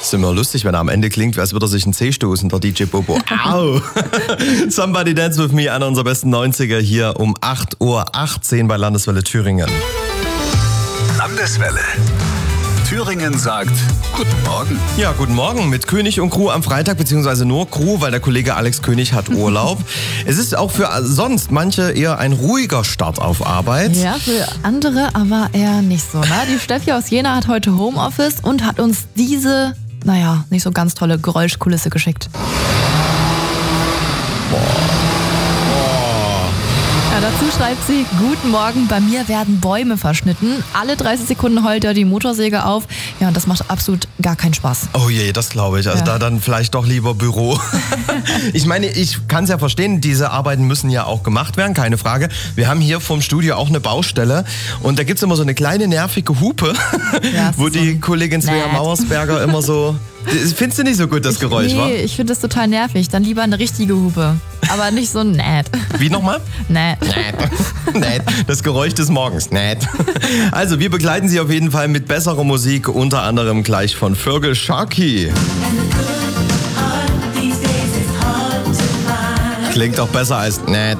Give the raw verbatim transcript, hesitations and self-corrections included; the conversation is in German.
ist immer lustig, wenn er am Ende klingt, als würde er sich einen Zeh stoßen, der D J Bobo. Au! Somebody Dance With Me, einer unserer besten neunziger hier um acht Uhr achtzehn bei Landeswelle Thüringen. Landeswelle. Thüringen sagt Guten Morgen. Ja, guten Morgen mit König und Crew am Freitag, beziehungsweise nur Crew, weil der Kollege Alex König hat Urlaub. Es ist auch für sonst manche eher ein ruhiger Start auf Arbeit. Ja, für andere aber eher nicht so. Ne? Die Steffi aus Jena hat heute Homeoffice und hat uns diese, naja, nicht so ganz tolle Geräuschkulisse geschickt. Ja, dazu schreibt sie, guten Morgen, bei mir werden Bäume verschnitten. Alle dreißig Sekunden heult er die Motorsäge auf. Ja, und das macht absolut gar keinen Spaß. Oh je, das glaube ich. Also ja. Da dann vielleicht doch lieber Büro. Ich meine, ich kann es ja verstehen, diese Arbeiten müssen ja auch gemacht werden, keine Frage. Wir haben hier vom Studio auch eine Baustelle und da gibt es immer so eine kleine nervige Hupe, ja, wo die so Kollegin Svea Mauersberger immer so... Findest du nicht so gut, das ich, Geräusch, nee, wa? ich finde das total nervig. Dann lieber eine richtige Hupe. Aber nicht so nett. Wie nochmal? Nett. Nett. Das Geräusch des Morgens. Nett. Also, wir begleiten Sie auf jeden Fall mit besserer Musik, unter anderem gleich von Fergal Sharkey. Klingt auch besser als nett.